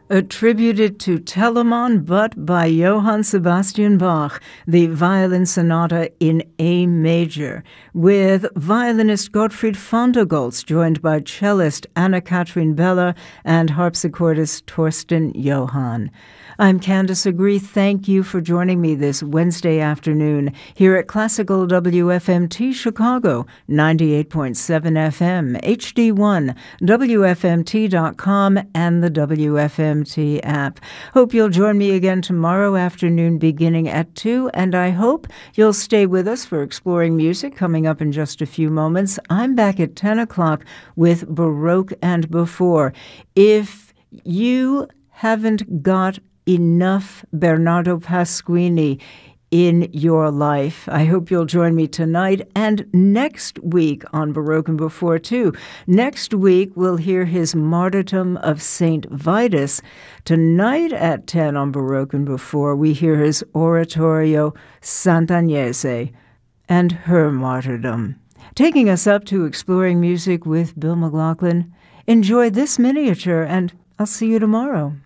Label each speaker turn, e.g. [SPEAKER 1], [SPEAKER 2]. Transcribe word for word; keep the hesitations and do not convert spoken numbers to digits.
[SPEAKER 1] Attributed to Telemon, but by Johann Sebastian Bach, the Violin Sonata in A major, with violinist Gottfried von der Goltz, joined by cellist Anna-Katrin Beller and harpsichordist Torsten Johann. I'm Candice Agree. Thank you for joining me this Wednesday afternoon here at Classical W F M T Chicago, ninety-eight point seven F M, H D one, W F M T dot com, and the W F M T app. Hope you'll join me again tomorrow afternoon beginning at two, and I hope you'll stay with us for Exploring Music coming up in just a few moments. I'm back at ten o'clock with Baroque and Before. If you haven't got enough Bernardo Pasquini in your life, I hope you'll join me tonight and next week on Baroque and Before, too. Next week, we'll hear his Martyrdom of Saint Vitus. Tonight at ten on Baroque and Before, we hear his Oratorio Sant'Agnese and her martyrdom. Taking us up to Exploring Music with Bill McLaughlin. Enjoy this miniature, and I'll see you tomorrow.